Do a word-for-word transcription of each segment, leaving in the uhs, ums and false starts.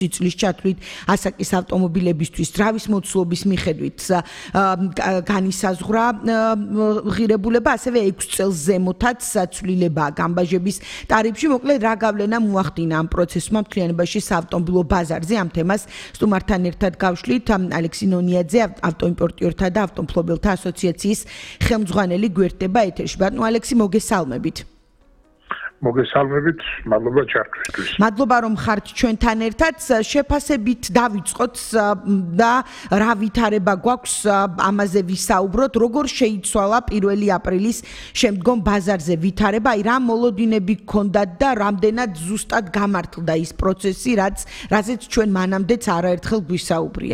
წლის ჩათვლით ასაკის ავტომობილებისთვის ძრავის მოცულობის მიხედვით განისაზღვრა ღირებულება, ასევე ექვს წელს ზემოთაც ცვლილება გამბაჟების ტარიფში. მოკლედ რა გავლენა მოახდინა ამ პროცესმა მთლიანობაში საავტომობილო ბაზარზე? ამ თემას სტუმართან ერთად გავშლით ალექსი ნონიაძე, ავტოიმპორტიორთა და ავტომფლობელთა ასოციაციის ხელმძღვანელი გვერდება ეთერში. ბატონო ალექსი, მოგესალმებით. მოგესალმებით, მადლობა ჩართვისთვის. მადლობა რომ ხართ ჩვენთან ერთად. შეფასებით დავიწყოთ და რა ვითარება გვაქვს ამაზე ვისაუბროთ. როგორ შეიცვალა პირველი აპრილის შემდგომ ბაზარზე ვითარება? აი რა მოლოდინები გქონდათ და რამდენად ზუსტად გამართლდა ის პროცესი, რაც რაზეც ჩვენ მანამდეც არაერთხელ გვისაუბრია?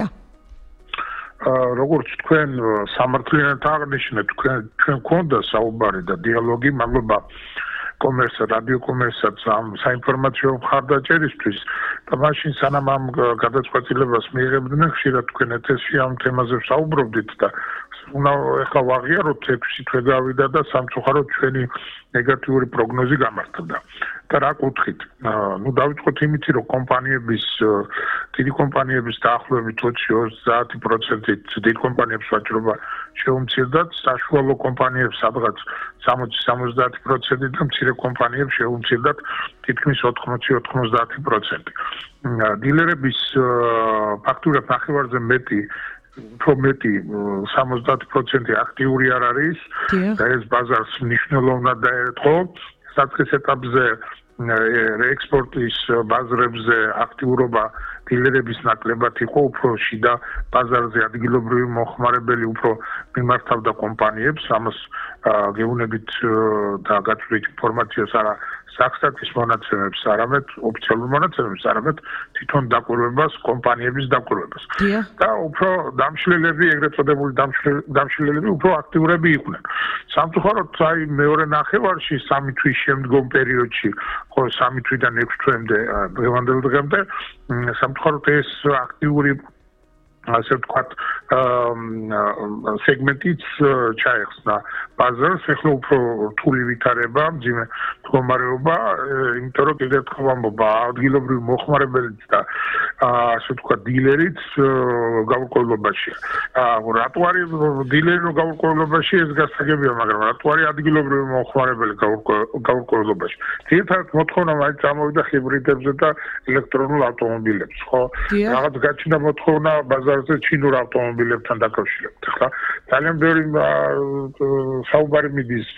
როგორც თქვენ სამართლიანად აღნიშნეთ, თქვენ ჩვენ გქონდა საუბარი და დიალოგი, მადლობა კომერსა, რადიო კომერსაც ამ საინფორმაციო მხარდაჭერისთვის და მაშინ სანამ ამ გადაწყვეტილებას მიიღებდნენ, ხშირად თქვენ ეთერში ამ თემაზე ვსაუბრობდით და უნდა ეხლა ვაღიაროთ ექვსი თვე გავიდა და სამწუხაროდ ჩვენი ნეგატიური პროგნოზი გამართლდა. და რა კუთხით? ნუ დავიწყოთ იმით, რომ კომპანიების დიდი კომპანიების დაახლოებით ოცი ოცდაათი პროცენტით დიდი კომპანიებს ვაჭრობა შეუმცირდათ, საშუალო კომპანიებს სადღაც სამოცი სამოცდაათი პროცენტი და მცირე კომპანიებს შეუმცირდათ თითქმის ოთხმოცი ოთხმოცდაათი პროცენტი. დილერების ფაქტურა ნახევარზე მეტი უფრო მეტი სამოცდაათი პროცენტი აქტიური არ არის და ეს ბაზარს მნიშვნელოვნად დაერთხო. საწყის ეტაპზე რეექსპორტის ბაზრებზე აქტიურობა დილერების ნაკლებად იყო, უფრო შიდა ბაზარზე ადგილობრივი მომხმარებელი უფრო მიმართავდა კომპანიებს. ამას გეუბნებით და გაწვდით ინფორმაციას არა სახსრების მონაცემებს, არამედ ოფიციალურ მონაცემებს, არამედ თვითონ დაკვირვებას, კომპანიების დაკვირვებას. და უფრო დამშლელები, ეგრეთ წოდებული დამშლელები უფრო აქტიურები იყვნენ. სამწუხაროდ, აი მეორე ნახევარში, სამი თვის შემდგომ პერიოდში, ხო, სამი თვიდან ექვს თვემდე, დღევანდელ დღემდე, სამწუხაროდ ეს აქტიური ასე ვთქვათ, სეგმენტიც ჩაეხსნა ბაზარს. ეხლა უფრო რთული ვითარება, მძიმე მდგომარეობა, იმიტომ რომ კიდევ ერთხელ ვამბობ, ადგილობრივი მომხმარებელიც და ასე ვთქვათ, დილერიც გაურკვევლობაშია. რატო არის დილერი რომ გაურკვევლობაში? ეს გასაგებია, მაგრამ რატო არის ადგილობრივი მომხმარებელი გაურკვევლობაში? ძირითადად მოთხოვნა მაინც წამოვიდა ჰიბრიდებზე და ელექტრონულ ავტომობილებს, ხო? რაღაც გაჩნდა მოთხოვნა ბაზარზე ჩინურ ავტომობილებთან დაკავშირებით. ახლა ძალიან ბევრი საუბარი მიდის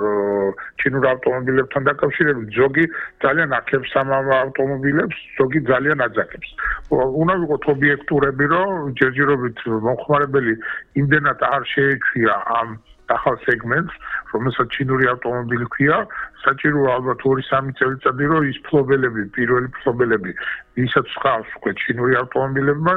ჩინურ ავტომობილებთან დაკავშირებით, ზოგი ძალიან აქებს ამ ავტომობილებს, ზოგი ძალიან აძაკებს. უნდა ვიყოთ ობიექტურები, რომ ჯერჯერობით მომხმარებელი იმდენად არ შეეჩვია ამ ახალ სეგმენტს, რომელსაც ჩინური ავტომობილი ქვია, საჭიროა ალბათ ორი სამი წელიწადი, რომ ის ფლობელები, პირველი ფლობელები, ვისაც ხავს უკვე ჩინური ავტომობილებმა,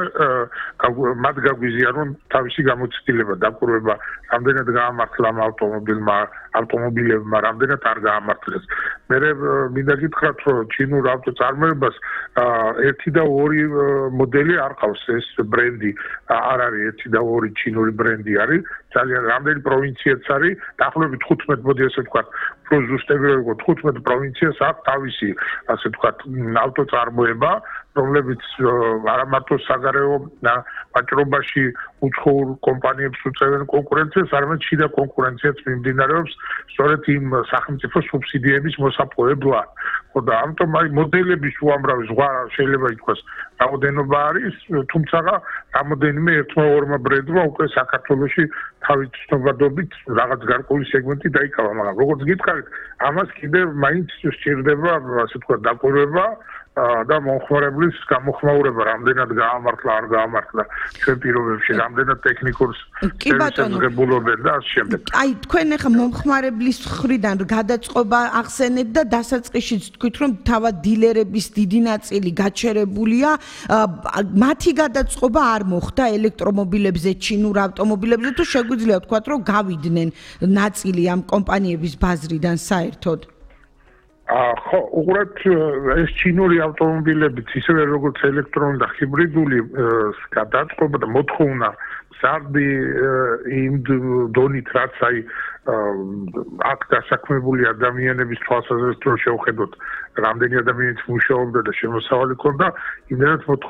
მათ გაგვიზიარონ თავისი გამოცდილება, დაკვირვება, რამდენად გაამართლა ამ ავტომობილმა, ავტომობილებმა, რამდენად არ გაამართლეს. მე მინდა გითხრათ, რომ ჩინურ ავტოწარმოებას ერთი და ორი მოდელი არ ყავს, ეს ბრენდი არ არის ერთი და ორი ჩინური ბრენდი არის, ძალიან რამდენი პროვინციაც არის, დაახლოებით თხუთმეტი, მოდი ასე ვთქვათ, უფრო ზუსტები რომ ვიყო, თხუთმეტი პროვინციას აქვს თავისი, ასე ვთქვათ, ავტოწარმოება, რომლებიც არა მარტო საგარეო ვაჭრობაში უცხოურ კომპანიებს უწევენ კონკურენციას, არამედ შიდა კონკურენციაც მიმდინარეობს სწორედ იმ სახელმწიფო სუბსიდიების მოსაპოვებლად. ხო და ამიტომ აი მოდელების უამრავი ზღვა შეიძლება ითქვას რაოდენობა არის, თუმცა რამოდენიმე ერთმა ორმა ბრენდმა უკვე საქართველოში თავის ცნობადობით რაღაც გარკვეული სეგმენტი დაიკავა, მაგრამ როგორც გითხარით, ამას კიდევ მაინც სჭირდება, ასე ვთქვათ, დაკვირვება და მომხმარებლის გამოხმაურება, რამდენად გაამართლა, არ გაამართლა ჩვენ პირობებში, რამდენად ტექნიკურს შესაძლებლობენ და ამ შემდეგ. აი, თქვენ ახლა მომხმარებლის მხრიდან გადაწყობა ახსენეთ და დასაწყისშიც თქვით, რომ თავად დილერების დიდი ნაწილი გაჩერებულია, მათი გადაწყობა არ მოხდა ელექტრომობილებზე, ჩინურ ავტომობილებზე, თუ შეგვიძლია ვთქვათ, რომ გავიდნენ ნაწილი ამ კომპანიების ბაზრიდან საერთოდ? ხო, უყურებთ, ეს ჩინური ავტომობილებიც ისევე როგორც ელექტრონული და ჰიბრიდული გადაწყობა და მოთხოვნა სარდი იმ დონით, რაც აი აქ დასაქმებული ადამიანების თვალსაზრისით რომ შევხედოთ, რამდენი ადამიანიც მუშაობდა და შემოსავალი ჰქონდა, იმდენად